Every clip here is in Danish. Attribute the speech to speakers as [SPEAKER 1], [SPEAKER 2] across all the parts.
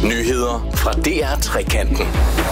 [SPEAKER 1] Nyheder fra DR-trekanten.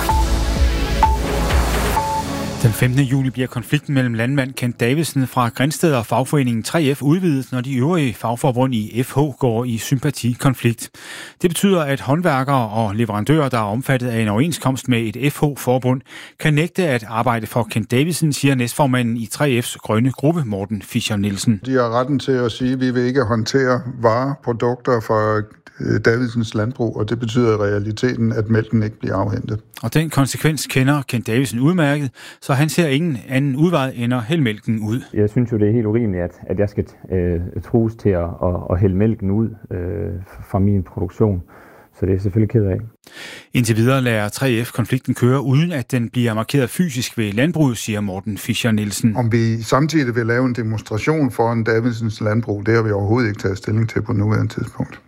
[SPEAKER 2] Den 15. juli bliver konflikten mellem landmand Kent Davidsen fra Grindsted og fagforeningen 3F udvidet, når de øvrige fagforbund i FH går i sympatikonflikt. Det betyder, at håndværkere og leverandører, der er omfattet af en overenskomst med et FH-forbund, kan nægte at arbejde for Kent Davidsen, siger næstformanden i 3F's grønne gruppe, Morten Fischer-Nielsen.
[SPEAKER 3] De har retten til at sige, at vi vil ikke håndtere vareprodukter fra Davidsens landbrug, og det betyder i realiteten, at mælken ikke bliver afhentet.
[SPEAKER 2] Og den konsekvens kender Kent Davidsen udmærket, så han ser ingen anden udvej end at hælde mælken ud.
[SPEAKER 4] Jeg synes jo, det er helt urimeligt, at jeg skal trues til at hælde mælken ud fra min produktion. Så det er selvfølgelig ked af.
[SPEAKER 2] Indtil videre lader 3F konflikten køre, uden at den bliver markeret fysisk ved landbruget, siger Morten Fischer-Nielsen.
[SPEAKER 3] Om vi samtidig vil lave en demonstration foran Davidsens landbrug, det har vi overhovedet ikke taget stilling til på nuværende tidspunkt.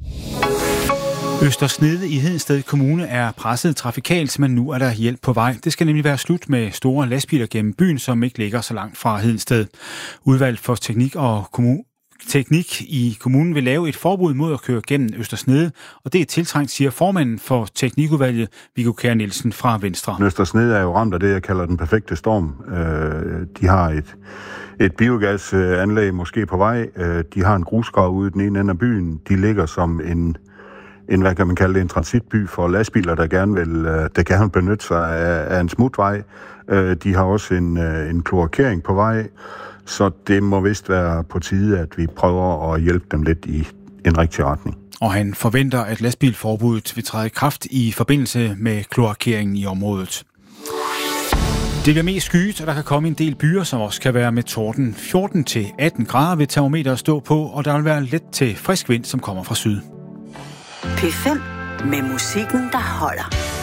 [SPEAKER 2] Øster Snede i Hedensted Kommune er presset trafikalt, men nu er der hjælp på vej. Det skal nemlig være slut med store lastbiler gennem byen, som ikke ligger så langt fra Hedensted. Udvalget for teknik i kommunen vil lave et forbud mod at køre gennem Øster Snede, og det er tiltrængt, siger formanden for teknikudvalget, Viggo Kjær Nielsen fra Venstre.
[SPEAKER 5] Øster Snede er jo ramt af det, jeg kalder den perfekte storm. De har et biogasanlæg måske på vej. De har en grusgrav ude i den ene ende af byen. De ligger som en hvad kan man kalde det, en transitby for lastbiler, der gerne benytte sig af en smutvej. De har også en kloakering på vej, så det må vist være på tide, at vi prøver at hjælpe dem lidt i en rigtig retning.
[SPEAKER 2] Og han forventer, at lastbilforbuddet vil træde i kraft i forbindelse med kloakeringen i området. Det bliver mest skyet, og der kan komme en del byer, som også kan være med torden. 14-18 grader vil termometeret stå på, og der vil være let til frisk vind, som kommer fra syd.
[SPEAKER 6] P5 med musikken, der holder.